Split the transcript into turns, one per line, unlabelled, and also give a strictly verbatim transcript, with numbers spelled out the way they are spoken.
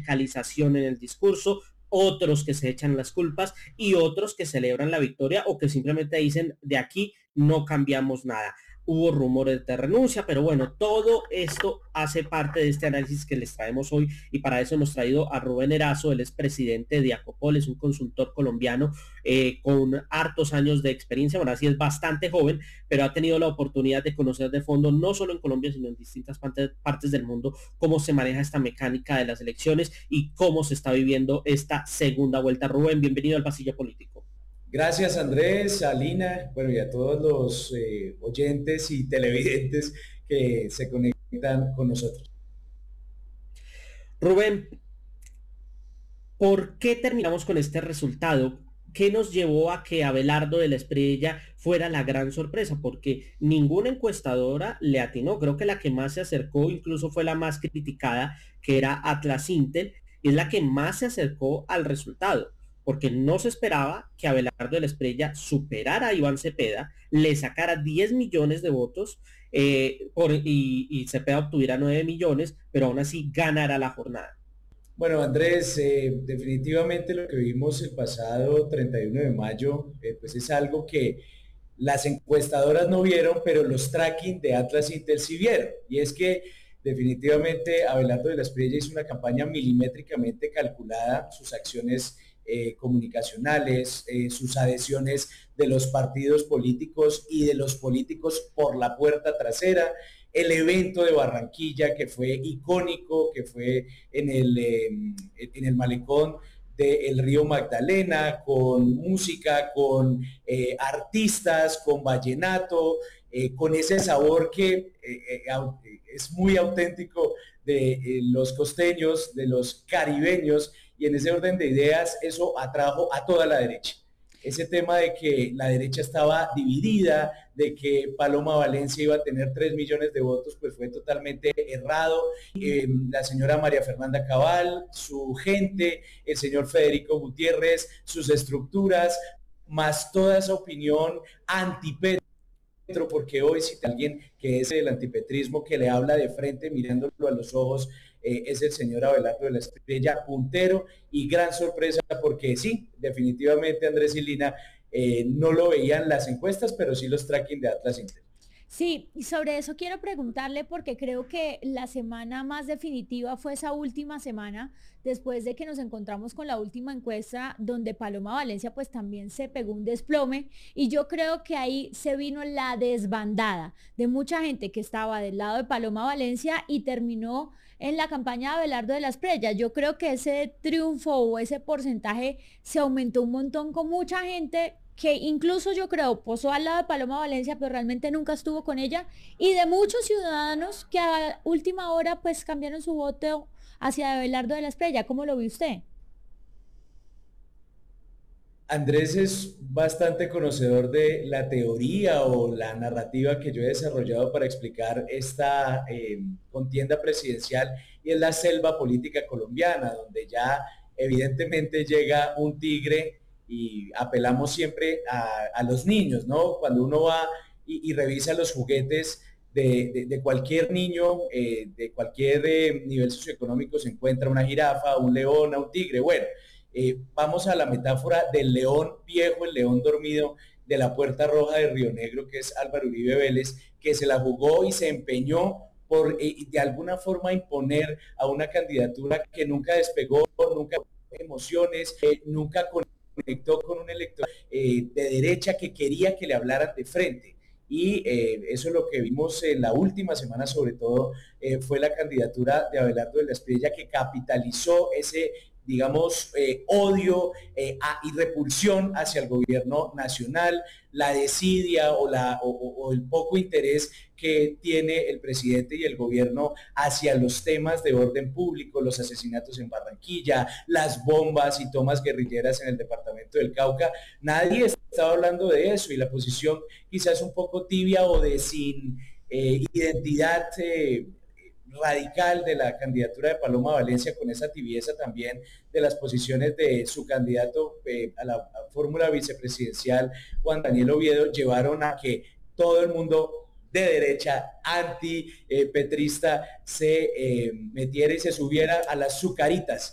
radicalización en el discurso, otros que se echan las culpas y otros que celebran la victoria o que simplemente dicen de aquí no cambiamos nada. Hubo rumores de renuncia, pero bueno, todo esto hace parte de este análisis que les traemos hoy y para eso hemos traído a Rubén Erazo, él es presidente de Acopol, es un consultor colombiano eh, con hartos años de experiencia, bueno, así es bastante joven, pero ha tenido la oportunidad de conocer de fondo, no solo en Colombia, sino en distintas partes, partes del mundo, cómo se maneja esta mecánica de las elecciones y cómo se está viviendo esta segunda vuelta. Rubén, bienvenido al Pasillo Político.
Gracias Andrés, Alina, bueno y a todos los eh, oyentes y televidentes que se conectan con nosotros.
Rubén, ¿por qué terminamos con este resultado? ¿Qué nos llevó a que Abelardo de la Espriella fuera la gran sorpresa? Porque ninguna encuestadora le atinó. Creo que la que más se acercó incluso fue la más criticada, que era Atlas Intel, y es la que más se acercó al resultado. Porque no se esperaba que Abelardo de la Espriella superara a Iván Cepeda, le sacara diez millones de votos eh, por, y, y Cepeda obtuviera nueve millones, pero aún así ganara la jornada.
Bueno Andrés, eh, definitivamente lo que vimos el pasado treinta y uno de mayo, eh, pues es algo que las encuestadoras no vieron, pero los tracking de Atlas Intel sí vieron. Y es que definitivamente Abelardo de la Espriella hizo una campaña milimétricamente calculada, sus acciones eh, comunicacionales, eh, sus adhesiones de los partidos políticos y de los políticos por la puerta trasera, el evento de Barranquilla que fue icónico, que fue en el, eh, en el malecón del río Magdalena, con música, con eh, artistas, con vallenato, eh, con ese sabor que eh, eh, es muy auténtico de eh, los costeños, de los caribeños, y en ese orden de ideas eso atrajo a toda la derecha. Ese tema de que la derecha estaba dividida, de que Paloma Valencia iba a tener tres millones de votos, pues fue totalmente errado. Eh, la señora María Fernanda Cabal, su gente, el señor Federico Gutiérrez, sus estructuras, más toda esa opinión anti-Petro, porque hoy si alguien que es el antipetrismo que le habla de frente mirándolo a los ojos eh, es el señor Abelardo de la Espriella, puntero, y gran sorpresa porque sí, definitivamente Andrés y Lina eh, no lo veían las encuestas, pero sí los tracking de Atlas Intel.
Sí, y sobre eso quiero preguntarle porque creo que la semana más definitiva fue esa última semana, después de que nos encontramos con la última encuesta donde Paloma Valencia pues también se pegó un desplome y yo creo que ahí se vino la desbandada de mucha gente que estaba del lado de Paloma Valencia y terminó en la campaña de Abelardo de la Espriella. Yo creo que ese triunfo o ese porcentaje se aumentó un montón con mucha gente que incluso yo creo posó al lado de Paloma Valencia, pero realmente nunca estuvo con ella, y de muchos ciudadanos que a última hora pues cambiaron su voto hacia Abelardo de la Espriella. ¿Cómo lo ve usted?
Andrés es bastante conocedor de la teoría o la narrativa que yo he desarrollado para explicar esta eh, contienda presidencial, y es la selva política colombiana, donde ya evidentemente llega un tigre y apelamos siempre a, a los niños, ¿no? Cuando uno va y, y revisa los juguetes de, de, de cualquier niño, eh, de cualquier eh, nivel socioeconómico, se encuentra una jirafa, un león, un tigre. Bueno, eh, vamos a la metáfora del león viejo, el león dormido de la Puerta Roja de Río Negro, que es Álvaro Uribe Vélez, que se la jugó y se empeñó por eh, de alguna forma imponer a una candidatura que nunca despegó, nunca emociones, eh, nunca con conectó con un elector eh, de derecha que quería que le hablaran de frente. Y eh, eso es lo que vimos en la última semana, sobre todo, eh, fue la candidatura de Abelardo de la Espriella, que capitalizó ese, digamos, eh, odio eh, a, y repulsión hacia el gobierno nacional, la desidia o, la, o, o el poco interés que tiene el presidente y el gobierno hacia los temas de orden público, los asesinatos en Barranquilla, las bombas y tomas guerrilleras en el departamento del Cauca. Nadie estaba hablando de eso, y la posición quizás un poco tibia o de sin eh, identidad eh, radical de la candidatura de Paloma Valencia, con esa tibieza también de las posiciones de su candidato eh, a la a fórmula vicepresidencial, Juan Daniel Oviedo, llevaron a que todo el mundo de derecha, anti-petrista, eh, se eh, metiera y se subiera a las sucaritas